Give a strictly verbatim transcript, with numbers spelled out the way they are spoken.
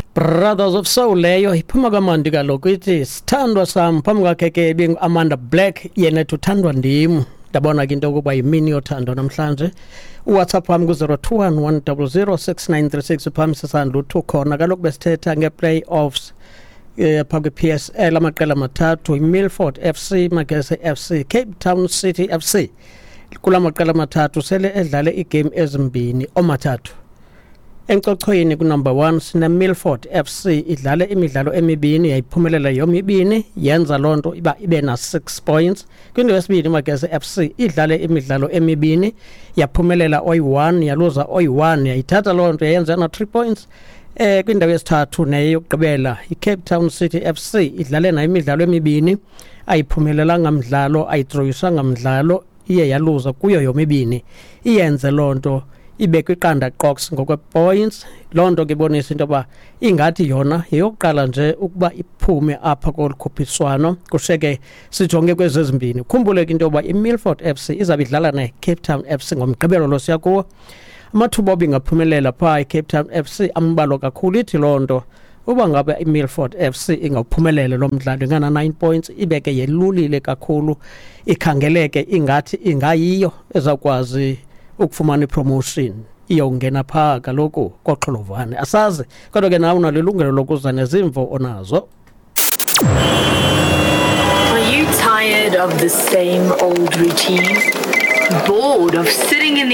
Brothers of Soul leyo iphuma kamandi kaloku ithi sithandwa sam phambi kwakhe ke being Amanda Black yena uthandwa ndim ndabona ke into ukuba yimini yothando namhlanje uWhatsApp wami ku zero two one one zero zero six nine three six uphambi sisandla uthu khona kaloku besithetha ngeplayoffs eh phakathi P S L amaqela amathathu iMilford F C Magese F C Cape Town City F C kulamaqela amathathu sele edlale igame ezimbini omathathu Encochoyini ku number one sina Milford F C idlale imidlalo emibini yayiphumelela yomibini yenza lonto iba ibe na six points kwindawo yesibili Magese F C idlale imidlalo emibini yaphumelela oyi one yaluza oyi one yayithatha lonto yenza na three points eh kwindawo yesithathu nayo yokugqibela iCape Town City F C idlale na imidlalo emibini ayiphumelela ngamdlalo ayidrawisa ngamdlalo iye yaluza kuyo yomibini iyenze lonto ibe kwiqanda qox ngokwe points lonto ke bonisa into ba ingathi yona yeyokuqala nje ukuba iphume apha kolikhuphiswano kusheke sijonge kwezezimbini khumbule ke into ba iMilford F C izabidlala na Cape Town F C ngomgqibelo lo siya kuwo amathuba obingaphumelela pha eCape Town F C ambalo kakhulu ithi lonto uba ngabe iMilford F C ingaphumelele lo mdlalo ngana nine points ibeke yelulile kakhulu ikhangeleke ingathi ingayiyo ezakwazi ukufumana ipromotion iyongena pha kaloku koXholovane asazi kodwa ke nawe unalilungelo lokuza nezimvo onazo. Are you tired of the same old routine? Bored of sitting in the